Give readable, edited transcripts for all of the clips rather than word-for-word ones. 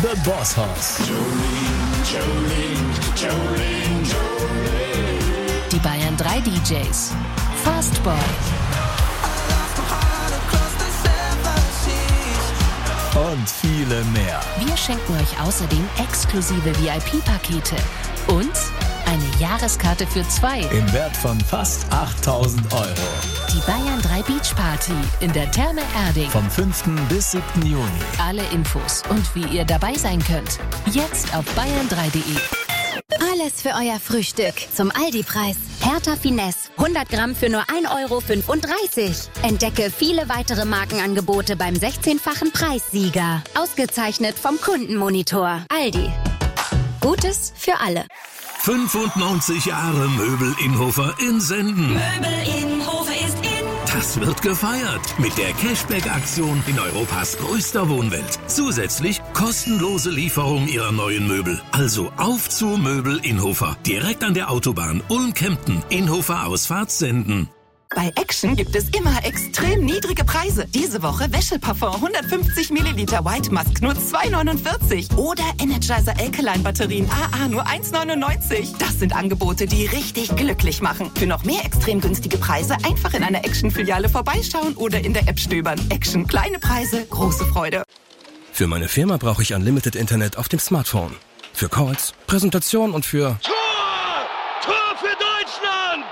The Boss Hoss. Die Bayern 3 DJs. Fastboy. Und viele mehr. Wir schenken euch außerdem exklusive VIP-Pakete und eine Jahreskarte für 2 im Wert von fast 8.000 €. Die Bayern 3 Beach Party in der Therme Erding. Vom 5. bis 7. Juni. Alle Infos und wie ihr dabei sein könnt, jetzt auf bayern3.de. Alles für euer Frühstück zum Aldi-Preis. Hertha Finesse, 100 Gramm für nur 1,35 €. Entdecke viele weitere Markenangebote beim 16-fachen Preissieger. Ausgezeichnet vom Kundenmonitor. Aldi. Gutes für alle. 95 Jahre Möbel Innhofer in Senden. Möbel Innhofer ist in. Das wird gefeiert mit der Cashback-Aktion in Europas größter Wohnwelt. Zusätzlich kostenlose Lieferung Ihrer neuen Möbel. Also auf zu Möbel Innhofer. Direkt an der Autobahn Ulm-Kempten. Innhofer Ausfahrt Senden. Bei Action gibt es immer extrem niedrige Preise. Diese Woche Wäscheparfum 150 Milliliter White Musk nur 2,49. Oder Energizer Alkaline Batterien AA nur 1,99. Das sind Angebote, die richtig glücklich machen. Für noch mehr extrem günstige Preise einfach in einer Action-Filiale vorbeischauen oder in der App stöbern. Action, kleine Preise, große Freude. Für meine Firma brauche ich Unlimited Internet auf dem Smartphone. Für Calls, Präsentation und für... Tor für Deutschland!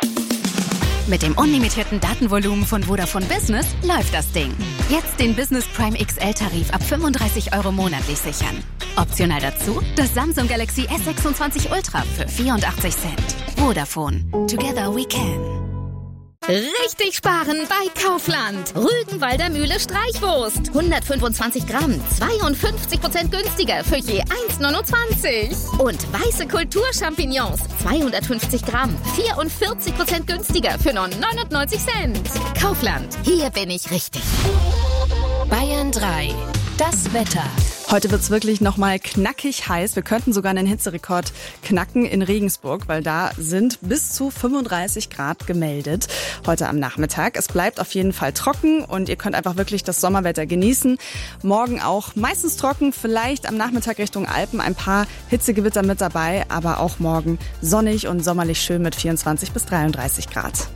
Mit dem unlimitierten Datenvolumen von Vodafone Business läuft das Ding. Jetzt den Business Prime XL-Tarif ab 35 € monatlich sichern. Optional dazu das Samsung Galaxy S26 Ultra für 84 Cent. Vodafone. Together we can. Richtig sparen bei Kaufland. Rügenwalder Mühle Streichwurst. 125 Gramm, 52% günstiger für je 1,29. Und weiße Kulturchampignons. 250 Gramm, 44% günstiger für nur 99 Cent. Kaufland, hier bin ich richtig. Bayern 3. Das Wetter. Heute wird's wirklich nochmal knackig heiß. Wir könnten sogar einen Hitzerekord knacken in Regensburg, weil da sind bis zu 35 Grad gemeldet heute am Nachmittag. Es bleibt auf jeden Fall trocken und ihr könnt einfach wirklich das Sommerwetter genießen. Morgen auch meistens trocken, vielleicht am Nachmittag Richtung Alpen ein paar Hitzegewitter mit dabei, aber auch morgen sonnig und sommerlich schön mit 24 bis 33 Grad.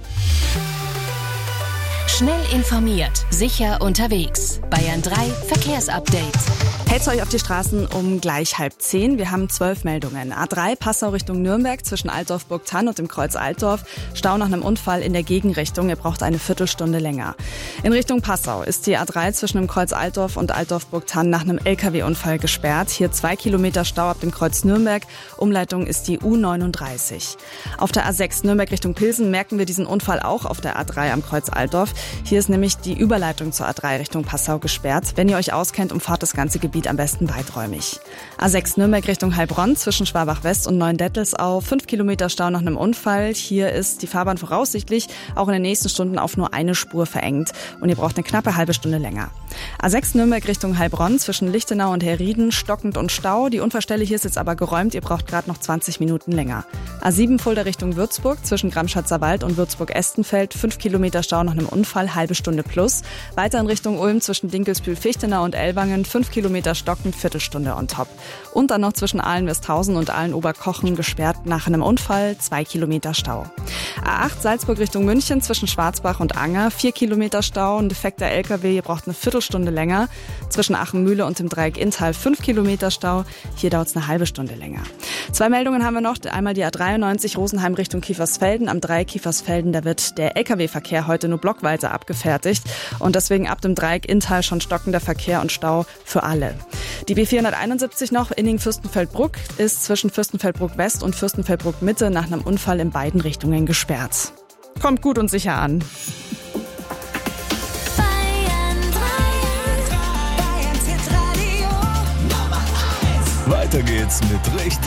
Schnell informiert, sicher unterwegs. Bayern 3 Verkehrsupdate. Hält's euch auf die Straßen um gleich 9:30. Wir haben 12 Meldungen. A3 Passau Richtung Nürnberg zwischen Altdorf-Burgthann und dem Kreuz Altdorf. Stau nach einem Unfall in der Gegenrichtung. Ihr braucht eine Viertelstunde länger. In Richtung Passau ist die A3 zwischen dem Kreuz Altdorf und Altdorf-Burgthann nach einem LKW-Unfall gesperrt. Hier 2 Kilometer Stau ab dem Kreuz Nürnberg. Umleitung ist die U39. Auf der A6 Nürnberg Richtung Pilsen merken wir diesen Unfall auch auf der A3 am Kreuz Altdorf. Hier ist nämlich die Überleitung zur A3 Richtung Passau gesperrt. Wenn ihr euch auskennt, umfahrt das ganze Gebiet am besten weiträumig. A6 Nürnberg Richtung Heilbronn zwischen Schwabach West und Neuendettelsau. 5 Kilometer Stau nach einem Unfall. Hier ist die Fahrbahn voraussichtlich auch in den nächsten Stunden auf nur eine Spur verengt. Und ihr braucht eine knappe halbe Stunde länger. A6 Nürnberg Richtung Heilbronn zwischen Lichtenau und Herrieden stockend und Stau. Die Unfallstelle hier ist jetzt aber geräumt. Ihr braucht gerade noch 20 Minuten länger. A7 Fulda Richtung Würzburg zwischen Gramschatzer Wald und Würzburg-Estenfeld. 5 Kilometer Stau nach einem Unfall, halbe Stunde plus. Weiter in Richtung Ulm zwischen Dinkelsbühl-Fichtenau und Ellwangen. 5 Kilometer stockend, Viertelstunde on top. Und dann noch zwischen Ahlen-Westhausen und Ahlen-Oberkochen gesperrt nach einem Unfall, 2 Kilometer Stau. A8 Salzburg Richtung München zwischen Schwarzbach und Anger. 4 Kilometer Stau, ein defekter LKW, ihr braucht eine Viertelstunde länger. Zwischen Achenmühle und dem Dreieck Inntal 5 Kilometer Stau. Hier dauert es eine halbe Stunde länger. 2 Meldungen haben wir noch. Einmal die A93 Rosenheim Richtung Kiefersfelden. Am Dreieck Kiefersfelden, da wird der LKW-Verkehr heute nur blockweise abgefertigt. Und deswegen ab dem Dreieck Inntal schon stockender Verkehr und Stau für alle. Die B471 noch, Inning-Fürstenfeldbruck, ist zwischen Fürstenfeldbruck West und Fürstenfeldbruck Mitte nach einem Unfall in beiden Richtungen gesperrt. Kommt gut und sicher an. Weiter geht's mit richtig